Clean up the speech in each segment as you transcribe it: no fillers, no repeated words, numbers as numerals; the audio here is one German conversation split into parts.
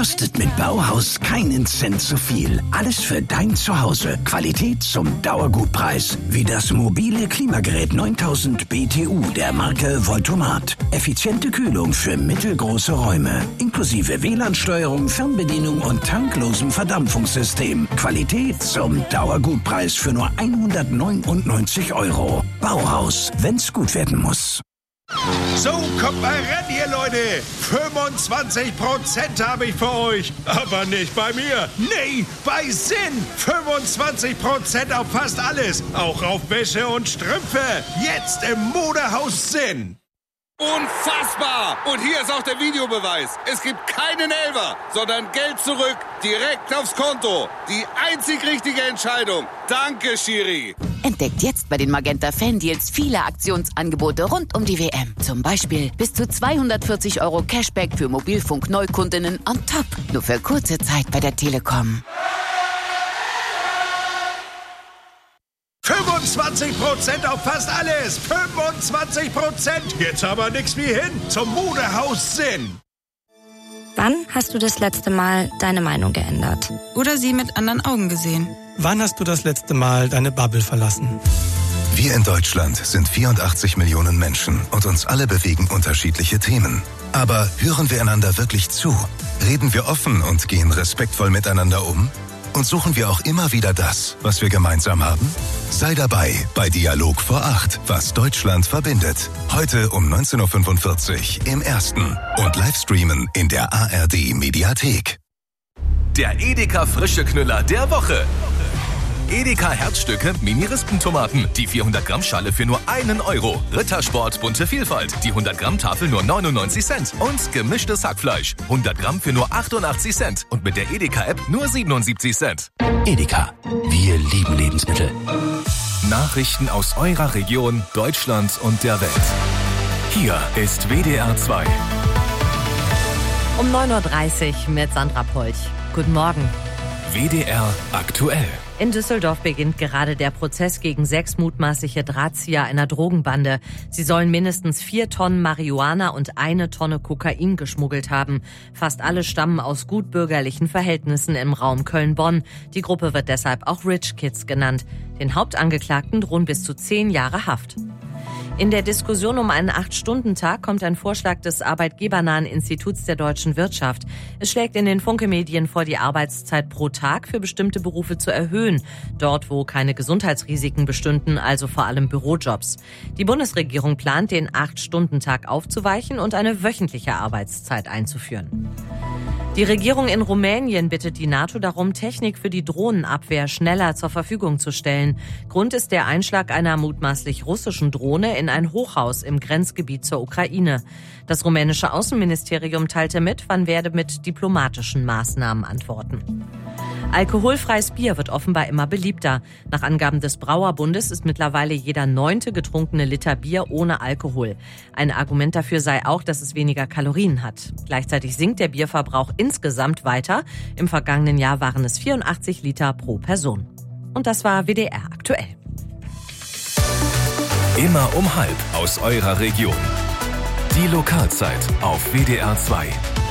Kostet mit Bauhaus keinen Cent zu viel. Alles für dein Zuhause. Qualität zum Dauergutpreis. Wie das mobile Klimagerät 9000 BTU der Marke Voltomat. Effiziente Kühlung für mittelgroße Räume. Inklusive WLAN-Steuerung, Fernbedienung und tanklosem Verdampfungssystem. Qualität zum Dauergutpreis für nur 199 €. Bauhaus, wenn's gut werden muss. So, kommt mal ran, ihr Leute. 25% habe ich für euch. Aber nicht bei mir. Nee, bei Sinn. 25% auf fast alles. Auch auf Wäsche und Strümpfe. Jetzt im Modehaus Sinn. Unfassbar! Und hier ist auch der Videobeweis. Es gibt keinen Elfer, sondern Geld zurück, direkt aufs Konto. Die einzig richtige Entscheidung. Danke, Schiri. Entdeckt jetzt bei den Magenta Fan-Deals viele Aktionsangebote rund um die WM. Zum Beispiel bis zu 240 € Cashback für Mobilfunk-Neukundinnen on top. Nur für kurze Zeit bei der Telekom. 25% auf fast alles. 25%. Jetzt aber nix wie hin zum Modehaus Sinn. Wann hast du das letzte Mal deine Meinung geändert? Oder sie mit anderen Augen gesehen? Wann hast du das letzte Mal deine Bubble verlassen? Wir in Deutschland sind 84 Millionen Menschen und uns alle bewegen unterschiedliche Themen. Aber hören wir einander wirklich zu? Reden wir offen und gehen respektvoll miteinander um? Und suchen wir auch immer wieder das, was wir gemeinsam haben? Sei dabei bei Dialog vor 8, was Deutschland verbindet. Heute um 19:45 Uhr im Ersten und Livestreamen in der ARD Mediathek. Der Edeka frische Knüller der Woche. Edeka Herzstücke Mini-Rispentomaten. Die 400 Gramm Schale für nur 1 €. Rittersport bunte Vielfalt. Die 100 Gramm Tafel nur 99 Cent. Und gemischtes Hackfleisch. 100 Gramm für nur 88 Cent. Und mit der Edeka-App nur 77 Cent. Edeka. Wir lieben Lebensmittel. Nachrichten aus eurer Region, Deutschland und der Welt. Hier ist WDR 2. Um 9:30 Uhr mit Sandra Polch. Guten Morgen. WDR aktuell. In Düsseldorf beginnt gerade der Prozess gegen 6 mutmaßliche Drahtzieher einer Drogenbande. Sie sollen mindestens 4 Tonnen Marihuana und 1 Tonne Kokain geschmuggelt haben. Fast alle stammen aus gutbürgerlichen Verhältnissen im Raum Köln-Bonn. Die Gruppe wird deshalb auch Rich Kids genannt. Den Hauptangeklagten drohen bis zu 10 Jahre Haft. In der Diskussion um einen 8-Stunden-Tag kommt ein Vorschlag des Arbeitgebernahen Instituts der deutschen Wirtschaft. Es schlägt in den Funke-Medien vor, die Arbeitszeit pro Tag für bestimmte Berufe zu erhöhen. Dort, wo keine Gesundheitsrisiken bestünden, also vor allem Bürojobs. Die Bundesregierung plant, den 8-Stunden-Tag aufzuweichen und eine wöchentliche Arbeitszeit einzuführen. Die Regierung in Rumänien bittet die NATO darum, Technik für die Drohnenabwehr schneller zur Verfügung zu stellen. Grund ist der Einschlag einer mutmaßlich russischen Drohne in ein Hochhaus im Grenzgebiet zur Ukraine. Das rumänische Außenministerium teilte mit, man werde mit diplomatischen Maßnahmen antworten. Alkoholfreies Bier wird offenbar immer beliebter. Nach Angaben des Brauerbundes ist mittlerweile jeder 9. getrunkene Liter Bier ohne Alkohol. Ein Argument dafür sei auch, dass es weniger Kalorien hat. Gleichzeitig sinkt der Bierverbrauch insgesamt weiter. Im vergangenen Jahr waren es 84 Liter pro Person. Und das war WDR aktuell. Immer um 12:30 aus eurer Region. Die Lokalzeit auf WDR 2.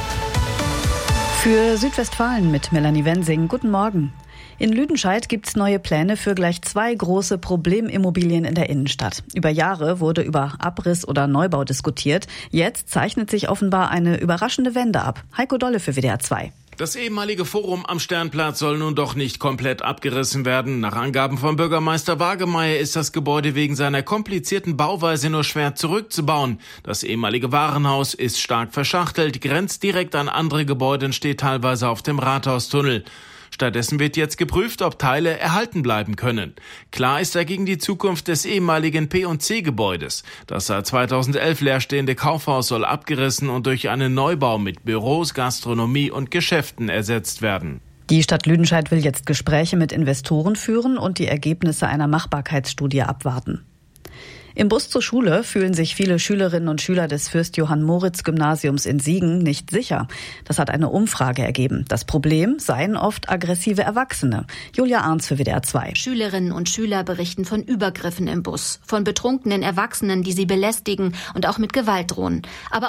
Für Südwestfalen mit Melanie Wensing. Guten Morgen. In Lüdenscheid gibt's neue Pläne für gleich 2 große Problemimmobilien in der Innenstadt. Über Jahre wurde über Abriss oder Neubau diskutiert. Jetzt zeichnet sich offenbar eine überraschende Wende ab. Heiko Dolle für WDR 2. Das ehemalige Forum am Sternplatz soll nun doch nicht komplett abgerissen werden. Nach Angaben von Bürgermeister Wagemeyer ist das Gebäude wegen seiner komplizierten Bauweise nur schwer zurückzubauen. Das ehemalige Warenhaus ist stark verschachtelt, grenzt direkt an andere Gebäude und steht teilweise auf dem Rathaustunnel. Stattdessen wird jetzt geprüft, ob Teile erhalten bleiben können. Klar ist dagegen die Zukunft des ehemaligen P&C-Gebäudes. Das seit 2011 leerstehende Kaufhaus soll abgerissen und durch einen Neubau mit Büros, Gastronomie und Geschäften ersetzt werden. Die Stadt Lüdenscheid will jetzt Gespräche mit Investoren führen und die Ergebnisse einer Machbarkeitsstudie abwarten. Im Bus zur Schule fühlen sich viele Schülerinnen und Schüler des Fürst-Johann-Moritz-Gymnasiums in Siegen nicht sicher. Das hat eine Umfrage ergeben. Das Problem seien oft aggressive Erwachsene. Julia Arnz für WDR 2. Schülerinnen und Schüler berichten von Übergriffen im Bus, von betrunkenen Erwachsenen, die sie belästigen und auch mit Gewalt drohen. Aber